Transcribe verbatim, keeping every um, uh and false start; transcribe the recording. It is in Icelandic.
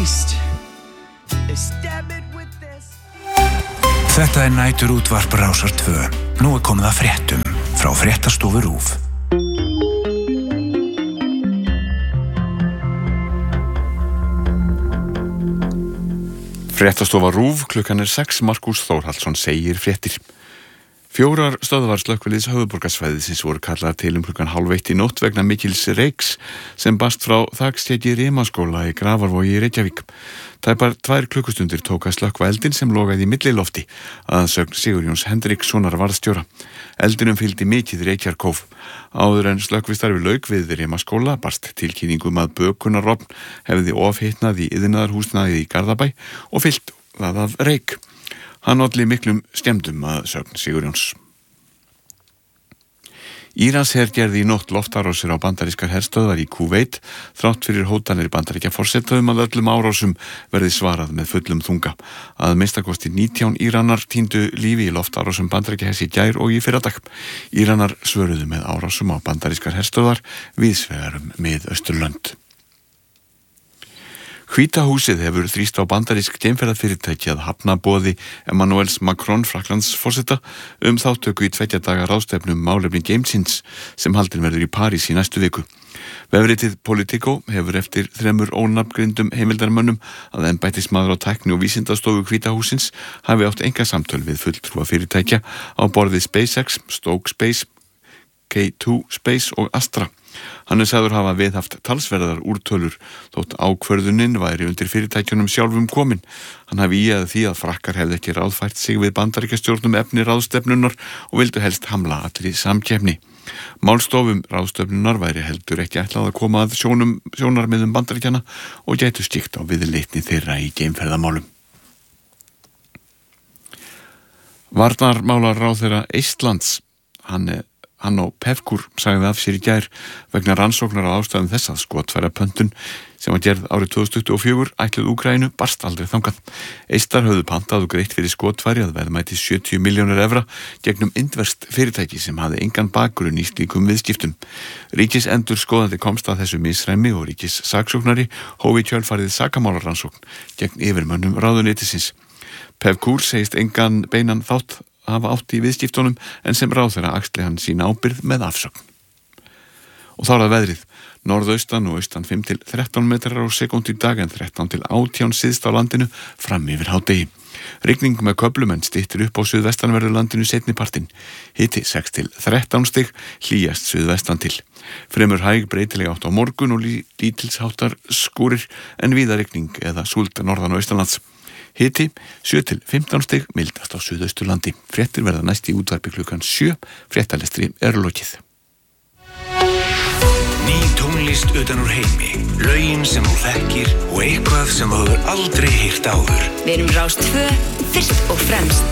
least. Þetta er nætur útvarp Rásar tvö. Nú er komið að fréttum frá Fréttastofu RÚV. Fréttastofa RÚV, klukkan er sex, Markús Þórhallsson segir fréttir. Fjórar stöðvar slökkviliðs höfuðborgarsvæðisins voru kallaðar til um klukkan hálf eitt í nótt vegna mikils reyks sem barst frá þakstjeki Rimaskóla í Grafarvogi í Reykjavík. Tæpar tvær klukkustundir tók að slökkva eldinn sem logaði í millilofti að sögn Sigurjóns Hendrikssonar varðstjóra. Eldinum fylgdi mikið reykjarkóf. Áður en slökkvistarfi lauk við Rimaskóla barst tilkynningum að bökunarofn hefði ofhitnað í iðnaðarhúsnæðið í Garðabæ og fyllt það af reyk. Hann olli miklum skemmdum að sögn Sigurjóns. Íransher gerði í nótt loftárásir á bandarískar herstöðvar í Kúveit þrátt fyrir hótanir Bandaríkjaforseta um að öllum árásum verði svarað með fullum þunga. Að minnstakosti nítján Íranar týndu lífi í loftárásum Bandaríkjahers í gær og í fyrradag. Íranar svöruðu með árásum á bandarískar herstöðvar víðs vegar um Mið-Austurlönd. Hvíta húsið hefur þrýst á bandarísk geimferðafyrirtæki að hafna boði Emmanuels Macron Frakklandsforseta um þáttöku í tveggja daga ráðstefnu um málefni geimsins sem haldin verður í París í næstu viku. Vefritið Politico hefur eftir þremur ónafngreindum heimildarmönnum að embættismaður á tækni og vísindastofu Hvíta hússins hafi átt engasamtöl við fulltrúa fyrirtækja á borðið SpaceX, Stoke Space, K tvö Space og Astra. Hann er sagður hafa viðhaft talsverðar úrtölur þótt ákvörðunin væri undir fyrirtækjunum sjálfum komin. Hann hafi íað því að Frakkar hefði ekki ráðfært sig við bandaríkjastjórnum efni ráðstefnunar og vildu helst hamla allri samkeppni. Málstofum ráðstefnunar væri heldur ekki ætlað að koma að sjónum, sjónarmiðum bandaríkjana og gætu stíkt á viðleitni þeirra í geimferðamálum. Varnarmálaráðherra Eistlands, hann er Hanno Pevkur sagði af sér í gær vegna rannsóknar á ástæðum þess að skotfærapöntun sem var gerð árið tvö þúsund tuttugu og fjögur ætluð Úkraínu barst aldrei þangað. Eistar höfðu pantað og greitt fyrir skotfæri að verðmæti sjötíu milljónir evra gegnum indverskt fyrirtæki sem hafði engan bakgrunn í slíkum viðskiptum. Ríkisendurskoðandi komst að þessu misræmi og ríkissaksóknari hóf í kjölfarið sakamálarannsókn gegn yfirmönnum ráðuneytisins. Pevkur segist engan beinan þátt hafa átt í viðskiptunum en sem ráðherra axli hann sína ábyrgð með afsögn. Og þá er það veðrið. Norðaustan og austan fimm til þrettán metrar á sekúndu í dag en þrettán til átján syðst á landinu fram yfir hádegi. Rigning með köflum en styttir upp á suðvestanverðu landinu seinnipartinn. Hiti sex til þrettán stig, hlýjast suðvestan til. Fremur hæg breytileg átt á morgun og lítilsháttar skúrir en víða rigning eða súld norðan og austanlands. Hiti sjö til fimmtán stig, mildast á Suðausturlandi. Fréttir verða næst í útvarpi klukkan sjö. Fréttalestri er lokið. Ný tónlist utan úr heimi. Lögin sem þú þekkir og eitthvað sem þú hefur aldrei heyrt áður. Við erum Rás tvö, fyrst og fremst.